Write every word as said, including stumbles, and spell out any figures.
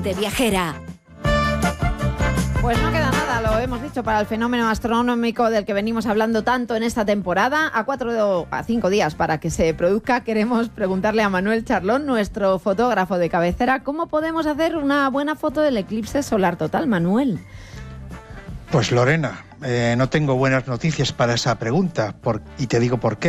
Mente Viajera. Pues no queda nada, lo hemos dicho, para el fenómeno astronómico del que venimos hablando tanto en esta temporada. A cuatro a cinco días para que se produzca, queremos preguntarle a Manuel Charlón, nuestro fotógrafo de cabecera, ¿cómo podemos hacer una buena foto del eclipse solar total, Manuel? Pues Lorena, eh, no tengo buenas noticias para esa pregunta, por, y te digo por qué.